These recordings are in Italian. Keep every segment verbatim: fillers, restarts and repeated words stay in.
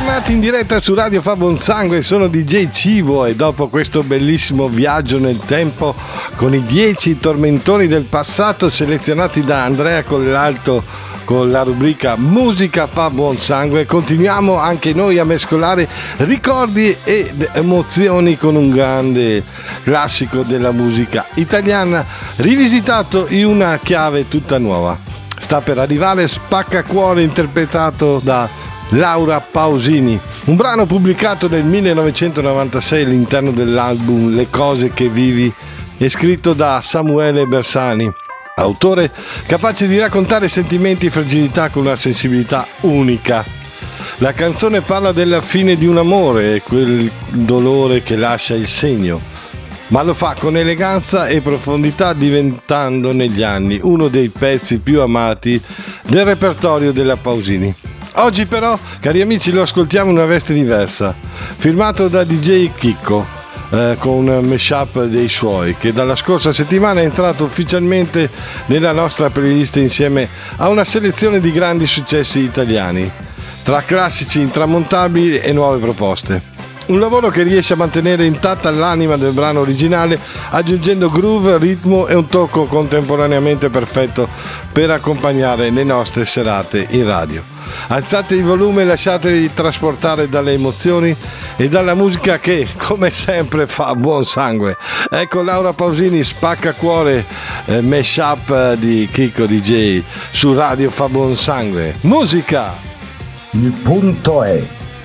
Bentornati in diretta su Radio Fa Buon Sangue, sono D J Civo e dopo questo bellissimo viaggio nel tempo con i dieci tormentoni del passato selezionati da Andrea Collalto con la rubrica Musica Fa Buon Sangue, continuiamo anche noi a mescolare ricordi ed emozioni con un grande classico della musica italiana rivisitato in una chiave tutta nuova. Sta per arrivare Spaccacuore interpretato da Laura Pausini, un brano pubblicato nel millenovecentonovantasei all'interno dell'album Le cose che vivi e scritto da Samuele Bersani, autore capace di raccontare sentimenti e fragilità con una sensibilità unica. La canzone parla della fine di un amore e quel dolore che lascia il segno, ma lo fa con eleganza e profondità, diventando negli anni uno dei pezzi più amati del repertorio della Pausini. Oggi però, cari amici, lo ascoltiamo in una veste diversa, firmato da D J Chicco, eh, con un mashup dei suoi, che dalla scorsa settimana è entrato ufficialmente nella nostra playlist insieme a una selezione di grandi successi italiani, tra classici intramontabili e nuove proposte. Un lavoro che riesce a mantenere intatta l'anima del brano originale, aggiungendo groove, ritmo e un tocco contemporaneamente perfetto per accompagnare le nostre serate in radio. Alzate il volume e lasciatevi trasportare dalle emozioni e dalla musica che, come sempre, fa buon sangue. Ecco Laura Pausini, Spaccacuore, eh, mashup di Chicco D J su Radio Fa Buon Sangue. Musica! Il punto è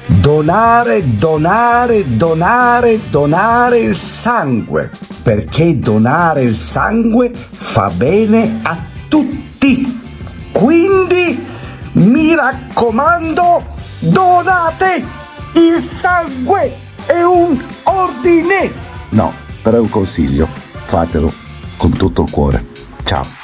donare, donare, donare, donare il sangue, perché donare il sangue fa bene a tutti. Quindi mi raccomando, donate il sangue, è un ordine. No, però è un consiglio, fatelo con tutto il cuore. Ciao.